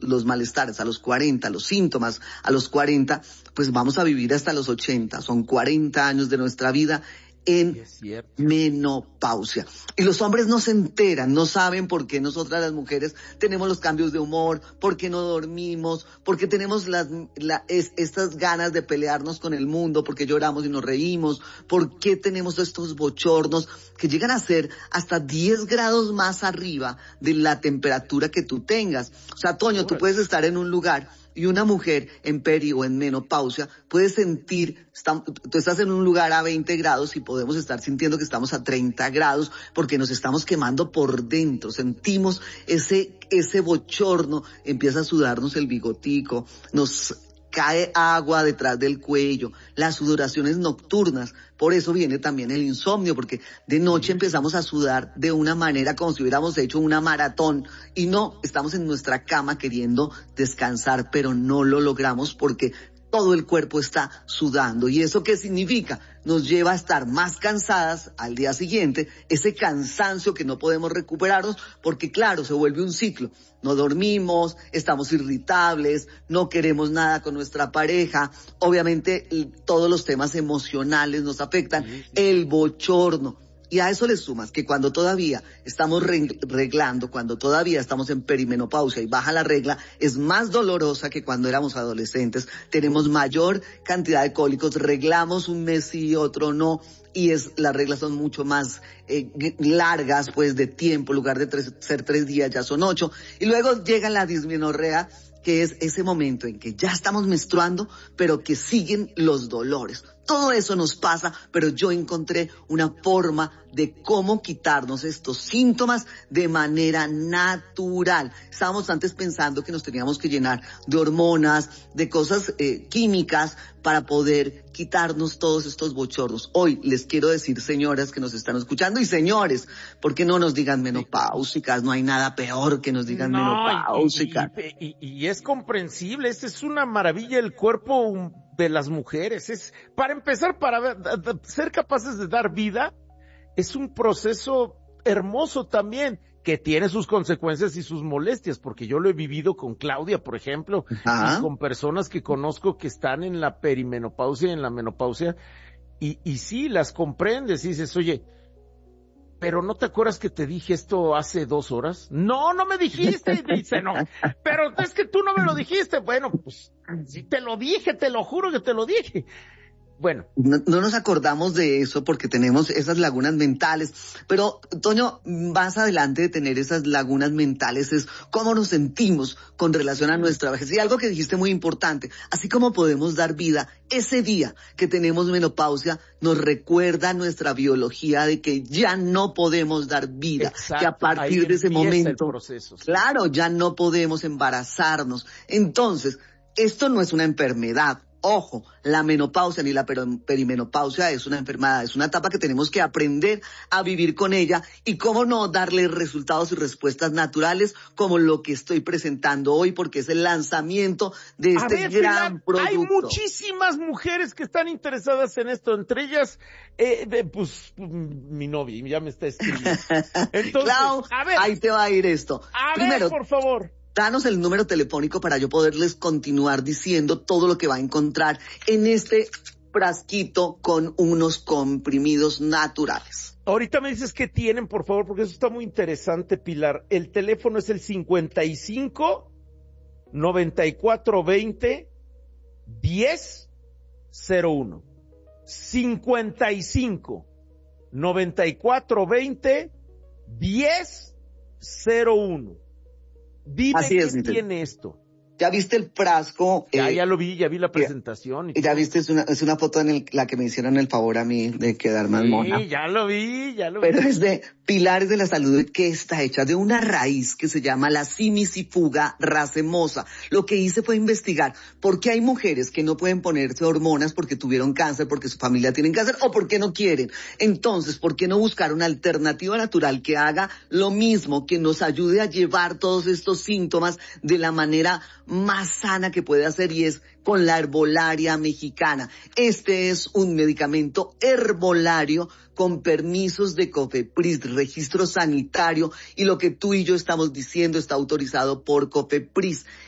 los malestares a los 40, los síntomas a los 40, pues vamos a vivir hasta los 80. Son 40 años de nuestra vida en menopausia. Y los hombres no se enteran, no saben por qué nosotras las mujeres tenemos los cambios de humor, por qué no dormimos, por qué tenemos estas ganas de pelearnos con el mundo, por qué lloramos y nos reímos, por qué tenemos estos bochornos que llegan a ser hasta 10 grados más arriba de la temperatura que tú tengas. O sea, Toño, tú puedes estar en un lugar y una mujer en peri o en menopausia puede sentir, tú estás en un lugar a 20 grados y podemos estar sintiendo que estamos a 30 grados porque nos estamos quemando por dentro, sentimos ese bochorno, empieza a sudarnos el bigotico, nos cae agua detrás del cuello, las sudoraciones nocturnas, por eso viene también el insomnio, porque de noche empezamos a sudar de una manera como si hubiéramos hecho una maratón y no, estamos en nuestra cama queriendo descansar, pero no lo logramos porque todo el cuerpo está sudando. ¿Y eso qué significa? Nos lleva a estar más cansadas al día siguiente, ese cansancio que no podemos recuperarnos, porque claro, se vuelve un ciclo. No dormimos, estamos irritables, no queremos nada con nuestra pareja. Obviamente todos los temas emocionales nos afectan, el bochorno. Y a eso le sumas que cuando todavía estamos reglando, cuando todavía estamos en perimenopausia y baja la regla, es más dolorosa que cuando éramos adolescentes. Tenemos mayor cantidad de cólicos, reglamos un mes y otro no, y las reglas son mucho más largas, pues de tiempo, en lugar de ser 3 días ya son 8. Y luego llega la dismenorrea, que es ese momento en que ya estamos menstruando, pero que siguen los dolores. Todo eso nos pasa, pero yo encontré una forma de cómo quitarnos estos síntomas de manera natural. Estábamos antes pensando que nos teníamos que llenar de hormonas, de cosas químicas para poder quitarnos todos estos bochornos. Hoy les quiero decir, señoras que nos están escuchando y señores, ¿por qué no nos digan menopáusicas? No hay nada peor que nos digan menopáusicas. Y es comprensible, esta es una maravilla el cuerpo de las mujeres. Es, para empezar, para ser capaces de dar vida, es un proceso hermoso también, que tiene sus consecuencias y sus molestias, porque yo lo he vivido con Claudia, por ejemplo, y con personas que conozco que están en la perimenopausia y en la menopausia, y sí, las comprendes y dices, oye, ¿pero no te acuerdas que te dije esto hace 2 horas? No, no me dijiste. Y dice, no, pero es que tú no me lo dijiste. Bueno, pues sí te lo dije, te lo juro que te lo dije. Bueno. No nos acordamos de eso porque tenemos esas lagunas mentales, pero Toño, más adelante de tener esas lagunas mentales es cómo nos sentimos con relación a nuestra vejez. Y algo que dijiste muy importante, así como podemos dar vida, ese día que tenemos menopausia nos recuerda nuestra biología de que ya no podemos dar vida. Exacto, que a partir de ese momento, claro, ya no podemos embarazarnos. Entonces, esto no es una enfermedad. Ojo, la menopausia ni la perimenopausia es una enfermedad, es una etapa que tenemos que aprender a vivir con ella y cómo no darle resultados y respuestas naturales como lo que estoy presentando hoy, porque es el lanzamiento de este gran producto. Hay muchísimas mujeres que están interesadas en esto, entre ellas, pues, mi novia, ya me está escribiendo. Entonces, Clau, a ver, ahí te va a ir esto. Primero, por favor. Danos el número telefónico para yo poderles continuar diciendo todo lo que va a encontrar en este frasquito con unos comprimidos naturales. Ahorita me dices qué tienen, por favor, porque eso está muy interesante, Pilar. El teléfono es el 55 94 20 10 01. 55 94 20 10 01. Dime qué tiene esto. ¿Ya viste el frasco? Ya lo vi, ya vi la presentación. Y ya viste, es una foto en la que me hicieron el favor a mí de quedar más mona. Sí, ya lo vi. Pero es de Pilares de la Salud, que está hecha de una raíz que se llama la Simicifuga racemosa. Lo que hice fue investigar por qué hay mujeres que no pueden ponerse hormonas porque tuvieron cáncer, porque su familia tiene cáncer o porque no quieren. Entonces, ¿por qué no buscar una alternativa natural que haga lo mismo, que nos ayude a llevar todos estos síntomas de la manera más sana que puede hacer, y es con la herbolaria mexicana? Este es un medicamento herbolario con permisos de COFEPRIS, registro sanitario, y lo que tú y yo estamos diciendo está autorizado por COFEPRIS.